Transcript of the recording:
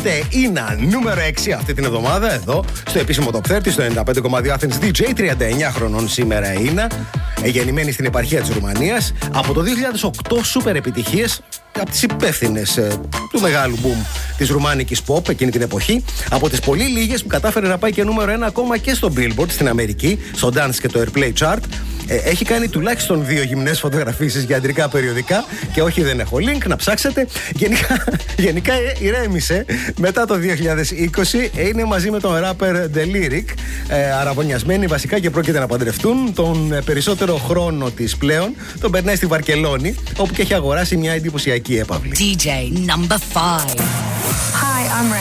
βρίσκεται Ίνα νούμερο 6 αυτή την εβδομάδα εδώ στο επίσημο Top 30 στο 95,2 Athens DJ. 39 χρονών σήμερα η Ίνα, γεννημένη στην επαρχία της Ρουμανίας. Από το 2008 σούπερ επιτυχίες, από τις υπεύθυνες του μεγάλου boom της ρουμάνικης pop εκείνη την εποχή. Από τις πολύ λίγες που κατάφερε να πάει και νούμερο 1 ακόμα και στο Billboard στην Αμερική, στο Dance και το Airplay Chart. Έχει κάνει τουλάχιστον 2 γυμνές φωτογραφίσεις για αντρικά περιοδικά και όχι, δεν έχω link, να ψάξετε. Γενικά ηρέμησε μετά το 2020. Είναι μαζί με τον rapper Deliric, αραβωνιασμένοι βασικά και πρόκειται να παντρευτούν. Τον περισσότερο χρόνο της πλέον τον περνάει στη Βαρκελόνη, όπου και έχει αγοράσει μια εντυπωσιακή έπαυλη. DJ number 5. Hi, I'm